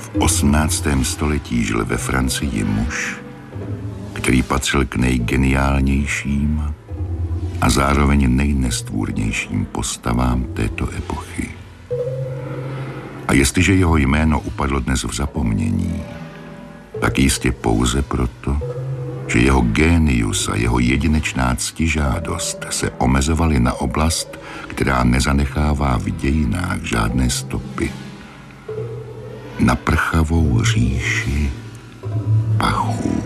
V 18. století žil ve Francii muž, který patřil k nejgeniálnějším a zároveň nejnestvůrnějším postavám této epochy. A jestliže jeho jméno upadlo dnes v zapomnění, tak jistě pouze proto, že jeho génius a jeho jedinečná ctižádost se omezovaly na oblast, která nezanechává v dějinách žádné stopy. Na prchavou říši pachů.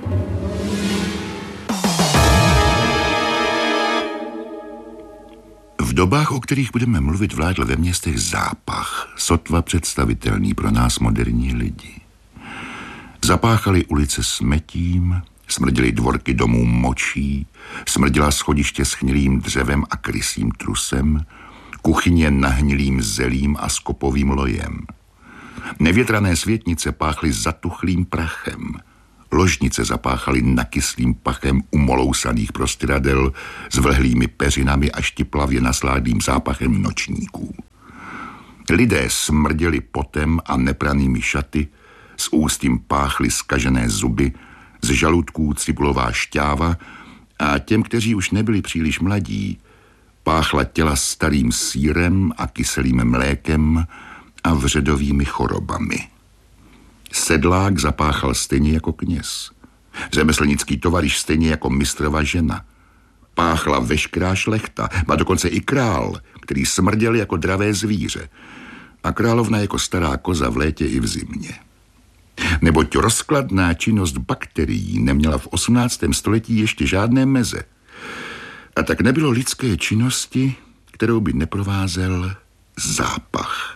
V dobách, o kterých budeme mluvit, vládl ve městech zápach, sotva představitelný pro nás moderní lidi. Zapáchaly ulice smetím, smrděly dvorky domů močí, smrděla schodiště schnilým dřevem a krysím trusem, kuchyně nahnilým zelím a skopovým lojem. Nevětrané světnice páchly zatuchlým prachem, ložnice zapáchaly nakyslým pachem umolousaných prostěradel s vlhlými peřinami a štiplavě nasládlým zápachem nočníků. Lidé smrděli potem a nepranými šaty, z úst jim páchly zkažené zuby, z žaludků cibulová šťáva a těm, kteří už nebyli příliš mladí, páchla těla starým sýrem a kyselým mlékem a vředovými chorobami. Sedlák zapáchal stejně jako kněz. Řemeslnický tovaryš stejně jako mistrova žena. Páchla veškerá šlechta, a dokonce i král, který smrděl jako dravé zvíře. A královna jako stará koza v létě i v zimě. Neboť rozkladná činnost bakterií neměla v 18. století ještě žádné meze. A tak nebylo lidské činnosti, kterou by neprovázel zápach.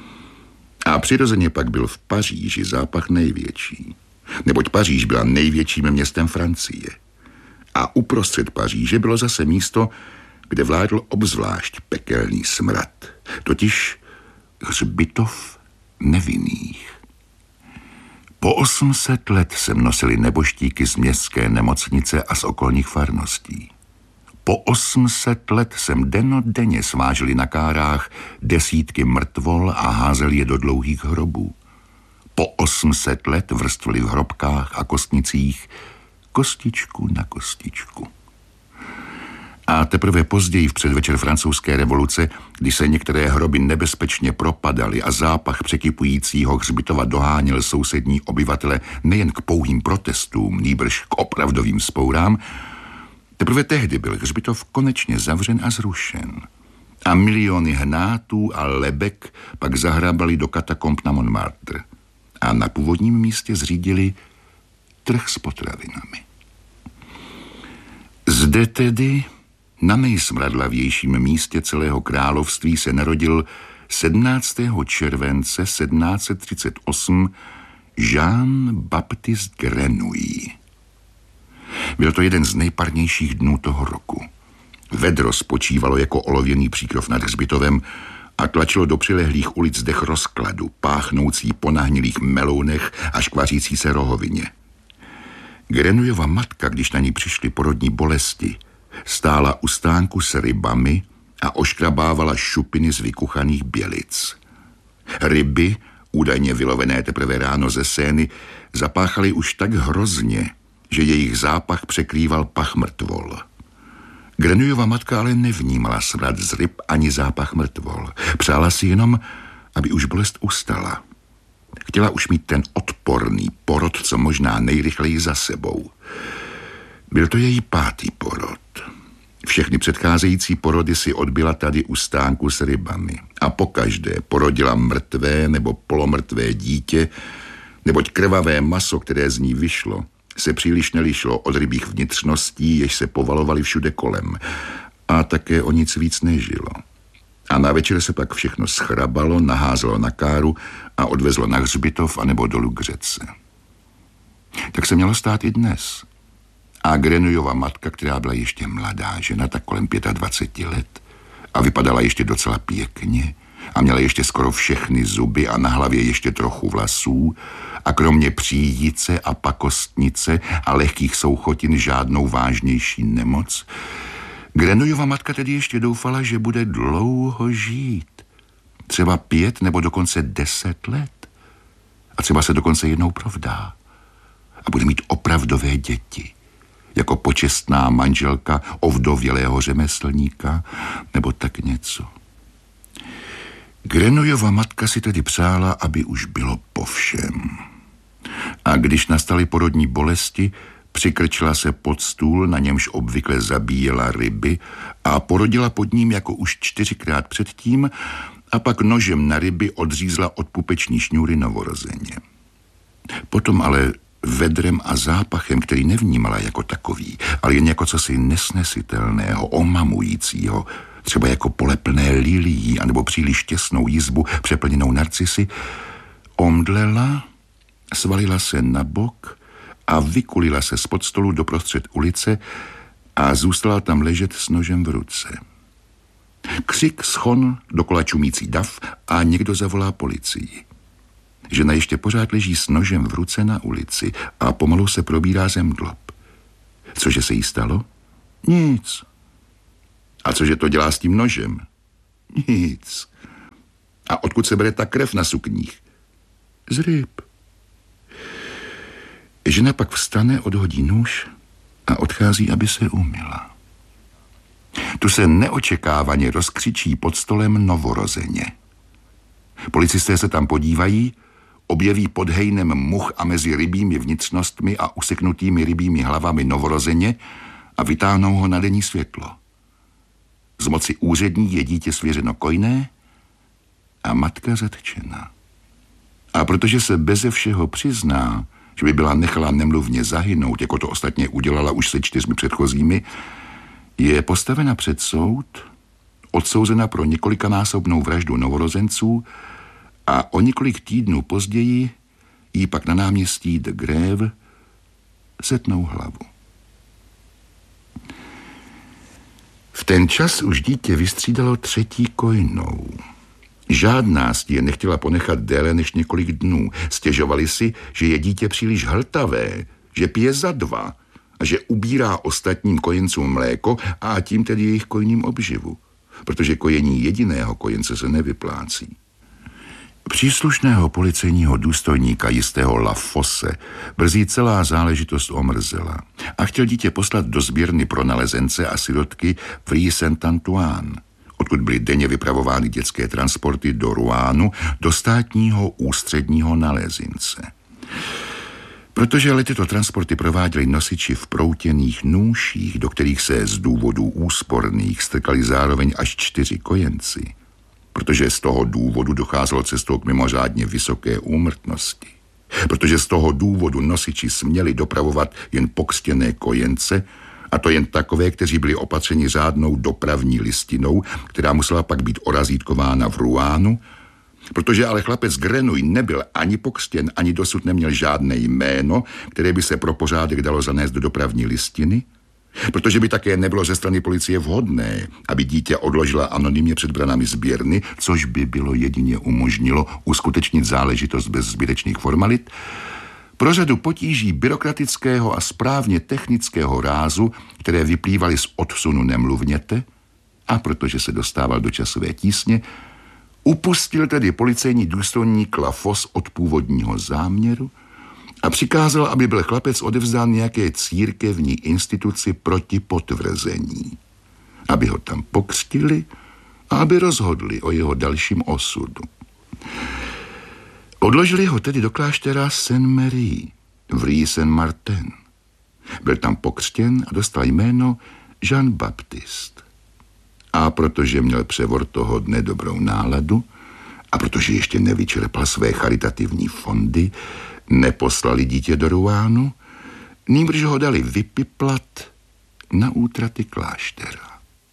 A přirozeně pak byl v Paříži zápach největší. Neboť Paříž byla největším městem Francie. A uprostřed Paříže bylo zase místo, kde vládl obzvlášť pekelný smrad. Totiž hřbitov nevinných. Po 800 let sem nosili neboštíky z městské nemocnice a z okolních farností. Po 800 let sem dennodenně sváželi na kárách desítky mrtvol a házeli je do dlouhých hrobů. Po 800 let vrstvili v hrobkách a kostnicích kostičku na kostičku. A teprve později v předvečer francouzské revoluce, kdy se některé hroby nebezpečně propadaly a zápach překypujícího hřbitova doháněl sousední obyvatele nejen k pouhým protestům, nýbrž k opravdovým vzpourám, teprve tehdy byl hřbitov konečně zavřen a zrušen. A miliony hnátů a lebek pak zahrábali do katakomb na Montmartre. A na původním místě zřídili trh s potravinami. Zde tedy, na nejsmradlavějším místě celého království, se narodil 17. července 1738 Jean-Baptiste Grenouille. Byl to jeden z nejparnějších dnů toho roku. Vedro spočívalo jako olověný příkrov nad hřbitovem a tlačilo do přilehlých ulic dech rozkladu, páchnoucí po nahnilých melounech a škvařící se rohovině. Grenouillova matka, když na ní přišly porodní bolesti, stála u stánku s rybami a oškrabávala šupiny z vykuchaných bělic. Ryby, údajně vylovené teprve ráno ze Sény, zapáchaly už tak hrozně, že jejich zápach překrýval pach mrtvol. Grenouillova matka ale nevnímala smrad z ryb ani zápach mrtvol. Přála si jenom, aby už bolest ustala. Chtěla už mít ten odporný porod, co možná nejrychleji za sebou. Byl to její 5. porod. Všechny předcházející porody si odbyla tady u stánku s rybami. A pokaždé porodila mrtvé nebo polomrtvé dítě, neboť krvavé maso, které z ní vyšlo, se příliš nelišilo od rybích vnitřností, jež se povalovaly všude kolem. A také o nic víc nežilo. A na večer se pak všechno schrabalo, naházelo na káru a odvezlo na hřbitov anebo dolů k řece. Tak se mělo stát i dnes. A Grenouillova matka, která byla ještě mladá žena, tak kolem 25 let, a vypadala ještě docela pěkně a měla ještě skoro všechny zuby a na hlavě ještě trochu vlasů a kromě příjice a pakostnice a lehkých souchotin žádnou vážnější nemoc, Grenouillova matka tedy ještě doufala, že bude dlouho žít. Třeba 5 nebo dokonce 10 let. A třeba se dokonce jednou provdá. A bude mít opravdové děti. Jako počestná manželka ovdovělého řemeslníka, nebo tak něco. Grenouillova matka si tedy přála, aby už bylo po všem. A když nastaly porodní bolesti, přikrčila se pod stůl, na němž obvykle zabíjela ryby a porodila pod ním jako už 4krát předtím a pak nožem na ryby odřízla od pupeční šňůry novorozeně. Potom ale vedrem a zápachem, který nevnímala jako takový, ale jen jako cosi nesnesitelného, omamujícího, třeba jako pole plné lilií anebo příliš těsnou jizbu přeplněnou narcisy, omdlela, svalila se na bok a vykulila se spod stolu doprostřed ulice a zůstala tam ležet s nožem v ruce. Křik, schon, dokola čumící dav a někdo zavolá policii. Žena ještě pořád leží s nožem v ruce na ulici a pomalu se probírá zemdlob. Cože se jí stalo? Nic. A cože to dělá s tím nožem? Nic. A odkud se bere ta krev na sukních? Z ryb. Žena pak vstane, odhodí nůž a odchází, aby se umyla. Tu se neočekávaně rozkřičí pod stolem novorozeně. Policisté se tam podívají, objeví pod hejnem much a mezi rybími vnitřnostmi a useknutými rybími hlavami novorozeně a vytáhnou ho na denní světlo. Z moci úřední je dítě svěřeno kojné a matka zatčena. A protože se beze všeho přizná, že by byla nechala nemluvně zahynout, jako to ostatně udělala už se 4 předchozími, je postavena před soud, odsouzena pro několikanásobnou vraždu novorozenců a o několik týdnů později jí pak na náměstí de Grève setnou hlavu. V ten čas už dítě vystřídalo 3. kojnou. Žádná z je nechtěla ponechat déle než několik dnů. Stěžovali si, že je dítě příliš hltavé, že pije za 2 a že ubírá ostatním kojencům mléko a tím tedy jejich kojním obživu, protože kojení jediného kojence se nevyplácí. Příslušného policejního důstojníka jistého La Fosse brzy celá záležitost omrzela a chtěl dítě poslat do sběrny pro nalezence a sirotky v Rue Saint-Antoine, odkud byly denně vypravovány dětské transporty do Rouen, do státního ústředního nalezince. Protože ale tyto transporty prováděli nosiči v proutěných nůších, do kterých se z důvodů úsporných strkali zároveň až 4 kojenci, protože z toho důvodu docházelo cestou k mimořádně vysoké úmrtnosti, protože z toho důvodu nosiči směli dopravovat jen pokřtěné kojence, a to jen takové, kteří byli opatřeni řádnou dopravní listinou, která musela pak být orazítkována v Rouenu, protože ale chlapec Grenouille nebyl ani pokřtěn, ani dosud neměl žádné jméno, které by se pro pořádek dalo zanést do dopravní listiny, protože by také nebylo ze strany policie vhodné, aby dítě odložila anonymně před branami sběrny, což by bylo jedině umožnilo uskutečnit záležitost bez zbytečných formalit, pro řadu potíží byrokratického a správně technického rázu, které vyplývaly z odsunu nemluvněte, a protože se dostával do časové tísně, upustil tedy policejní důstojník La Fosse od původního záměru a přikázal, aby byl chlapec odevzdán nějaké církevní instituci proti potvrzení, aby ho tam pokřtili a aby rozhodli o jeho dalším osudu. Odložili ho tedy do kláštera Saint-Marie v Rue Saint-Martin. Byl tam pokřtěn a dostal jméno Jean-Baptiste. A protože měl převor toho dne dobrou náladu a protože ještě nevyčerpal své charitativní fondy, neposlali dítě do Rouenu, nýbrž ho dali vypiplat na útraty kláštera.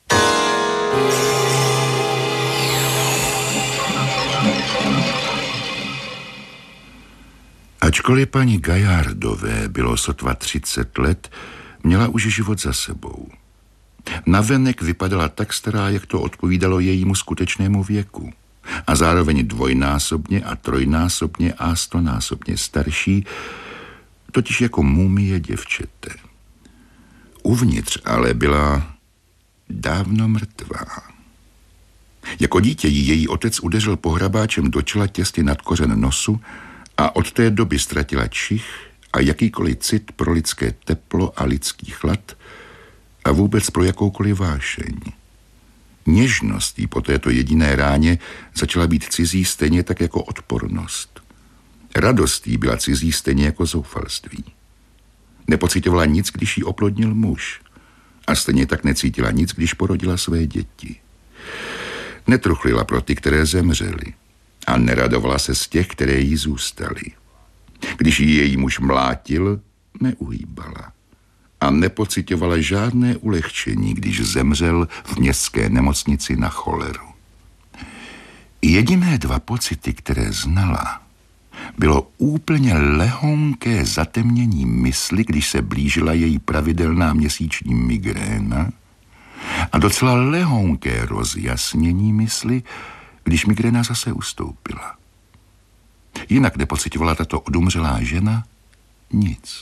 Ačkoliv paní Gaillardové bylo sotva 30 let, měla už život za sebou. Navenek vypadala tak stará, jak to odpovídalo jejímu skutečnému věku. A zároveň dvojnásobně a trojnásobně a 100násobně starší, totiž jako mumie děvčete. Uvnitř ale byla dávno mrtvá. Jako dítě jí její otec udeřil pohrabáčem do čela těsně nad kořen nosu A od té doby ztratila čich a jakýkoliv cit pro lidské teplo a lidský chlad a vůbec pro jakoukoliv vášeň. Něžnost jí po této jediné ráně začala být cizí stejně tak jako odpornost. Radost jí byla cizí stejně jako zoufalství. Nepocitovala nic, když jí oplodnil muž. A stejně tak necítila nic, když porodila své děti. Netruchlila pro ty, které zemřely. A neradovala se z těch, které jí zůstaly. Když ji její muž mlátil, neuhýbala. A nepocitovala žádné ulehčení, když zemřel v městské nemocnici na choleru. Jediné dva pocity, které znala, bylo úplně lehonké zatemnění mysli, když se blížila její pravidelná měsíční migréna, a docela lehonké rozjasnění mysli, když migréna zase ustoupila. Jinak nepocitovala tato odumřelá žena nic.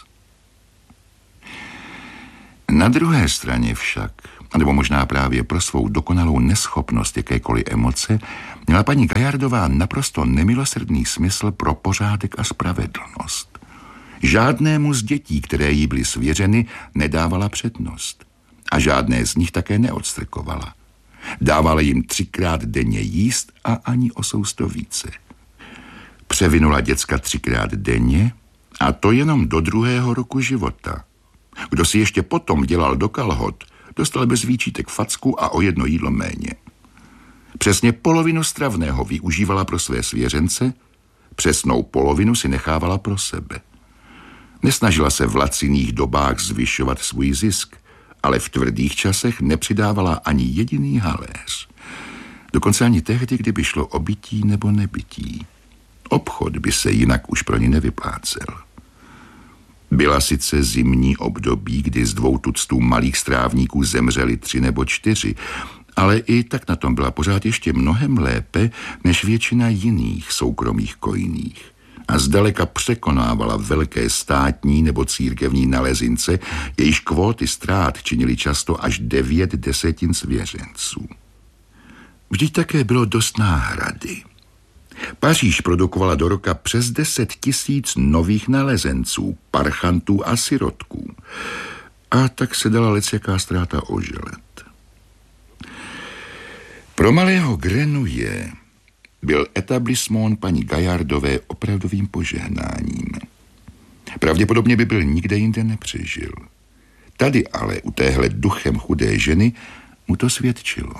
Na druhé straně však, nebo možná právě pro svou dokonalou neschopnost jakékoliv emoce, měla paní Gaillardová naprosto nemilosrdný smysl pro pořádek a spravedlnost. Žádnému z dětí, které jí byly svěřeny, nedávala přednost. A žádné z nich také neodstrkovala. Dávala jim 3krát denně jíst a ani o sousto více. Převinula děcka 3krát denně, a to jenom do 2. roku života. Kdo si ještě potom dělal do kalhot, dostal bez výčitek facku a o 1 jídlo méně. Přesně polovinu stravného využívala pro své svěřence, přesnou polovinu si nechávala pro sebe. Nesnažila se v laciných dobách zvyšovat svůj zisk, ale v tvrdých časech nepřidávala ani jediný haléř. Dokonce ani tehdy, kdyby šlo o bytí nebo nebytí. Obchod by se jinak už pro ní nevyplácel. Byla sice zimní období, kdy z 2 tuctů malých strávníků zemřeli 3 nebo 4, ale i tak na tom byla pořád ještě mnohem lépe než většina jiných soukromých kojných. A zdaleka překonávala velké státní nebo církevní nalezince, jejíž kvóty ztrát činily často až 9/10 svěřenců. Vždyť také bylo dost náhrady. Paříž produkovala do roka přes 10 000 nových nalezenců, parchantů a sirotků. A tak se dala lecjaká ztráta oželet. Pro malého Grenouille byl etablissement paní Gaillardové opravdovým požehnáním. Pravděpodobně by byl nikde jinde nepřežil. Tady ale u téhle duchem chudé ženy mu to svědčilo.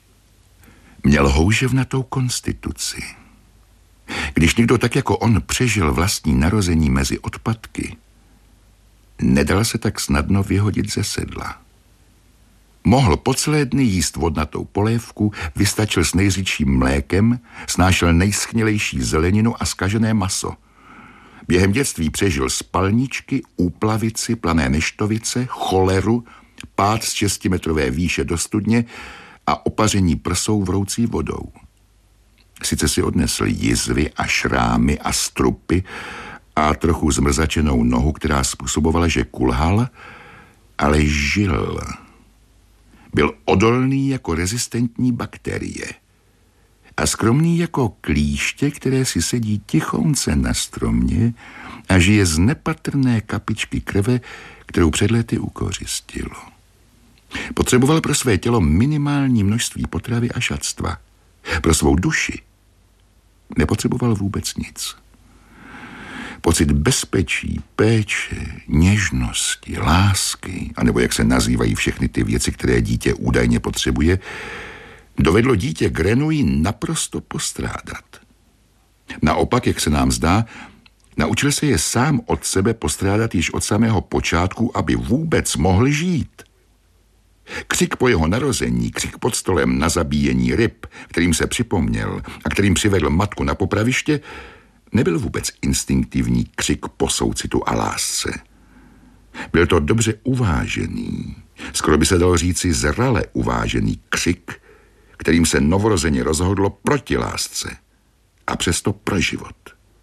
Měl houževnatou konstituci. Když někdo tak jako on přežil vlastní narození mezi odpadky, nedal se tak snadno vyhodit ze sedla. Mohl po celé dny jíst vodnatou polévku, vystačil s nejříčším mlékem, snášel nejschnělejší zeleninu a zkažené maso. Během dětství přežil spalničky, úplavici, plané neštovice, choleru, pád z 6metrové výše do studně a opaření prsou vroucí vodou. Sice si odnesl jizvy a šrámy a strupy a trochu zmrzačenou nohu, která způsobovala, že kulhal, ale žil. Byl odolný jako rezistentní bakterie a skromný jako klíště, které si sedí tichounce na stromě a žije z nepatrné kapičky krve, kterou před lety ukořistilo. Potřeboval pro své tělo minimální množství potravy a šatstva. Pro svou duši nepotřeboval vůbec nic. Pocit bezpečí, péče, něžnosti, lásky, anebo jak se nazývají všechny ty věci, které dítě údajně potřebuje, dovedlo dítě Grenouille naprosto postrádat. Naopak, jak se nám zdá, naučil se je sám od sebe postrádat již od samého počátku, aby vůbec mohl žít. Křik po jeho narození, křik pod stolem na zabíjení ryb, kterým se připomněl a kterým přivedl matku na popraviště, nebyl vůbec instinktivní křik po soucitu a lásce. Byl to dobře uvážený, skoro by se dalo říci zrale uvážený křik, kterým se novorozeně rozhodlo proti lásce a přesto pro život.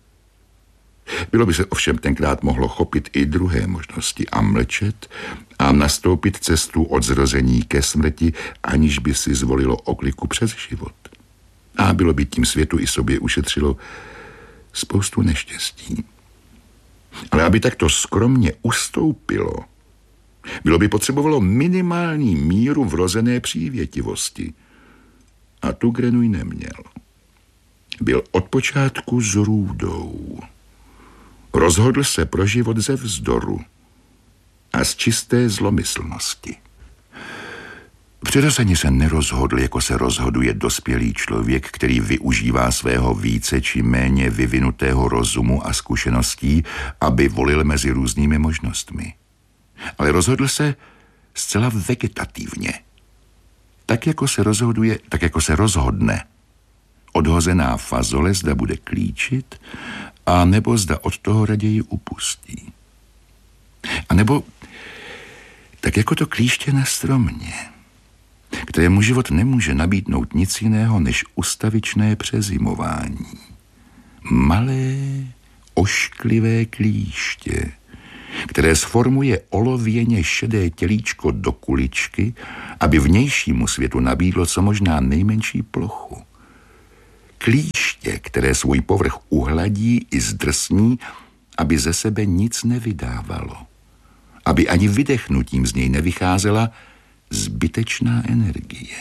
Bylo by se ovšem tenkrát mohlo chopit i druhé možnosti a mlčet a nastoupit cestu od zrození ke smrti, aniž by si zvolilo okliku přes život. A bylo by tím světu i sobě ušetřilo spoustu neštěstí. Ale aby takto skromně ustoupilo, bylo by potřebovalo minimální míru vrozené přívětivosti. A tu Grenouille neměl. Byl od počátku zrůdou. Rozhodl se pro život ze vzdoru a z čisté zlomyslnosti. Přirozeně se nerozhodl, jako se rozhoduje dospělý člověk, který využívá svého více či méně vyvinutého rozumu a zkušeností, aby volil mezi různými možnostmi. Ale rozhodl se zcela vegetativně. Tak, jako se rozhodne. Odhozená fazole, zda bude klíčit, a nebo zda od toho raději upustí. A nebo tak jako to klíště na stromě, kterému život nemůže nabídnout nic jiného než ustavičné přezimování. Malé, ošklivé klíště, které sformuje olověně šedé tělíčko do kuličky, aby vnějšímu světu nabídlo co možná nejmenší plochu. Klíště, které svůj povrch uhladí i zdrsní, aby ze sebe nic nevydávalo. Aby ani vydechnutím z něj nevycházela zbytečná energie.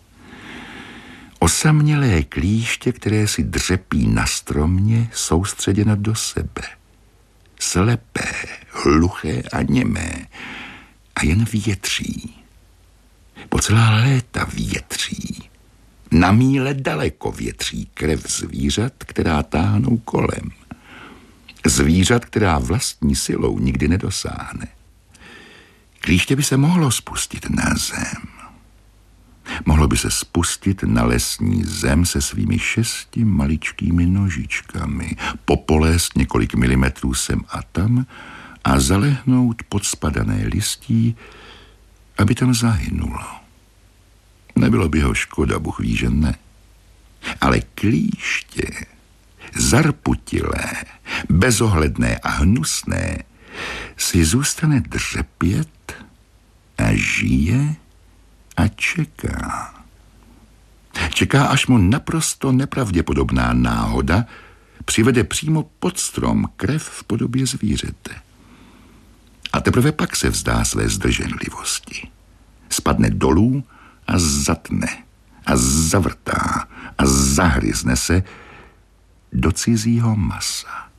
Osamělé klíště, které si dřepí na stromě, soustředěno do sebe. Slepé, hluché a němé. A jen větří. Po celá léta větří. Na míle daleko větří krev zvířat, která táhnou kolem. Zvířat, která vlastní silou nikdy nedosáhne. Klíště by se mohlo spustit na zem. Mohlo by se spustit na lesní zem se svými 6 maličkými nožičkami, popolézt několik milimetrů sem a tam a zalehnout pod spadané listí, aby tam zahynulo. Nebylo by ho škoda, Bůh ví, že ne. Ale klíště, zarputilé, bezohledné a hnusné, si zůstane dřepět a žije a čeká. Čeká, až mu naprosto nepravděpodobná náhoda přivede přímo pod strom krev v podobě zvířete. A teprve pak se vzdá své zdrženlivosti. Spadne dolů a zatne a zavrtá a zahryzne se do cizího masa.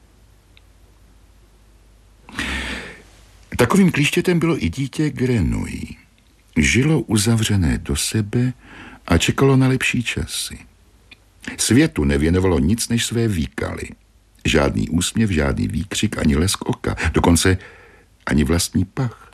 Takovým klíštětem bylo i dítě Grenouille. Žilo uzavřené do sebe a čekalo na lepší časy. Světu nevěnovalo nic než své výkaly. Žádný úsměv, žádný výkřik, ani lesk oka, dokonce ani vlastní pach.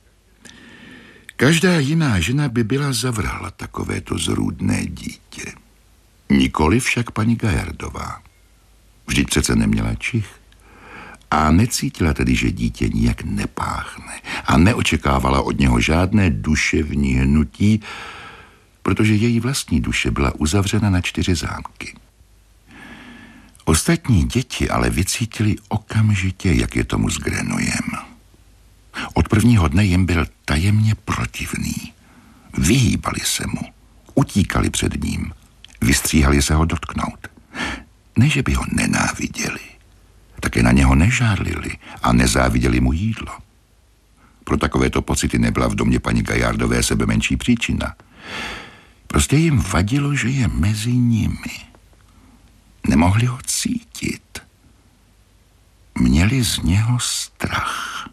Každá jiná žena by byla zavrhla takovéto zrůdné dítě. Nikoli však paní Gaillardová. Vždyť přece neměla čich. A necítila tedy, že dítě nijak nepáchne a neočekávala od něho žádné duševní hnutí, protože její vlastní duše byla uzavřena na 4 zámky. Ostatní děti ale vycítili okamžitě, jak je tomu s Grenouillem. Od prvního dne jim byl tajemně protivný. Vyhýbali se mu, utíkali před ním, vystříhali se ho dotknout. Ne, že by ho nenáviděli, také na něho nežárlili a nezáviděli mu jídlo. Pro takovéto pocity nebyla v domě paní Gaillardové sebe menší příčina. Prostě jim vadilo, že je mezi nimi. Nemohli ho cítit. Měli z něho strach.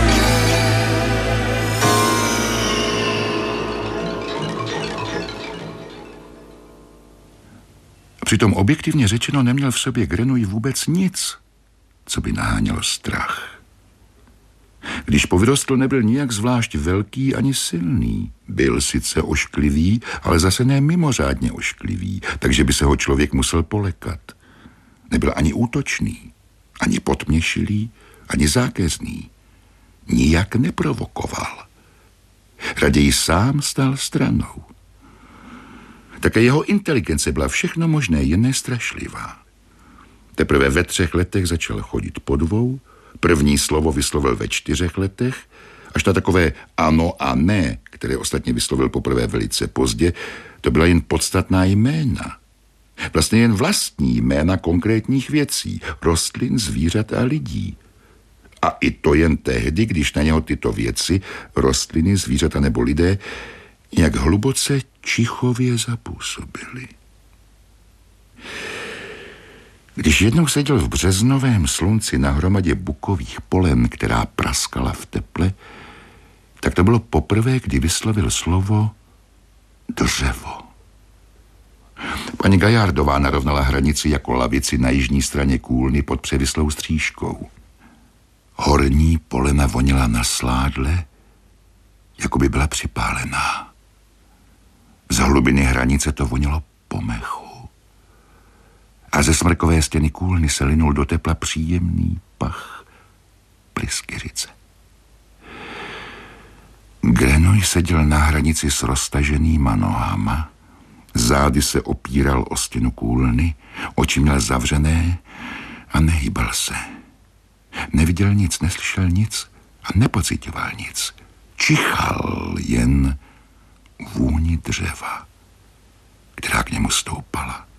Přitom objektivně řečeno neměl v sobě Grenouille vůbec nic, co by nahánělo strach. Když povyrostl, nebyl nijak zvlášť velký ani silný. Byl sice ošklivý, ale zase ne mimořádně ošklivý, takže by se ho člověk musel polekat. Nebyl ani útočný, ani podměšilý, ani zákeřný. Nijak neprovokoval. Raději sám stál stranou. Také jeho inteligence byla všechno možné, jen nestrašlivá. Teprve ve 3 letech začal chodit po 2, první slovo vyslovil ve 4 letech, až na takové ano a ne, které ostatně vyslovil poprvé velice pozdě, to byla jen podstatná jména. Vlastně jen vlastní jména konkrétních věcí, rostlin, zvířat a lidí. A i to jen tehdy, když na něho tyto věci, rostliny, zvířata nebo lidé, jak hluboce čichově zapůsobily. Když jednou seděl v březnovém slunci na hromadě bukových polen, která praskala v teple, tak to bylo poprvé, kdy vyslovil slovo dřevo. Paní Gajardová narovnala hranici jako lavici na jižní straně kůlny pod převislou střížkou. Horní polena vonila na sládle, jako by byla připálená. Z hlubiny hranice to vonilo po mechu. A ze smrkové stěny kůlny se linul do tepla příjemný pach pryskyřice. Grenoj seděl na hranici s roztaženýma nohama, zády se opíral o stěnu kůlny, oči měl zavřené a nehýbal se. Neviděl nic, neslyšel nic a nepocitoval nic. Čichal jen vůni dřeva, která k němu stoupala.